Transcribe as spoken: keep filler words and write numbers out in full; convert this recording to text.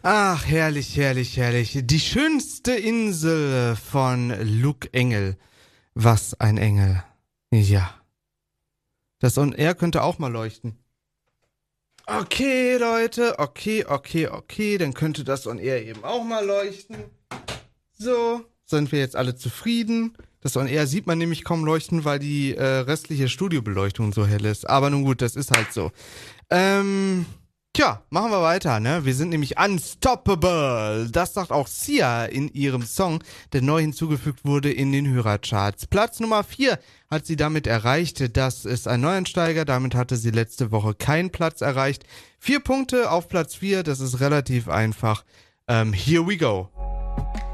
Ach, herrlich, herrlich, herrlich. Die schönste Insel von Luke Engel. Was ein Engel. Ja. Das On Air könnte auch mal leuchten. Okay, Leute. Okay, okay, okay. Dann könnte das On Air eben auch mal leuchten. So, sind wir jetzt alle zufrieden. Das On Air sieht man nämlich kaum leuchten, weil die äh, restliche Studiobeleuchtung so hell ist. Aber nun gut, das ist halt so. Ähm... Tja, machen wir weiter, ne? Wir sind nämlich unstoppable. Das sagt auch Sia in ihrem Song, der neu hinzugefügt wurde in den Hörercharts. Platz Nummer vier hat sie damit erreicht. Das ist ein Neuansteiger. Damit hatte sie letzte Woche keinen Platz erreicht. Vier Punkte auf Platz vier, das ist relativ einfach. Ähm, here we go.